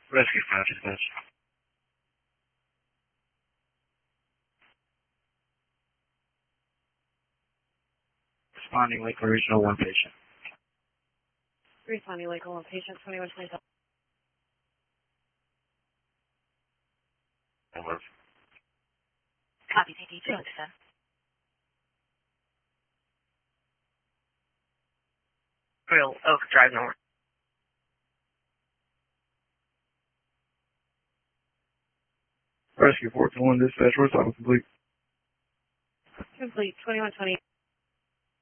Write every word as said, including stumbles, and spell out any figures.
Rescue five dispatch. Responding Lakeland Regional one patient. Responding Lakeland one patient, twenty-one twenty-seven. Over. Copy, C D two oh seven. Real Oak Drive North. Rescue four two one dispatch, where's all complete? Complete, twenty-one twenty.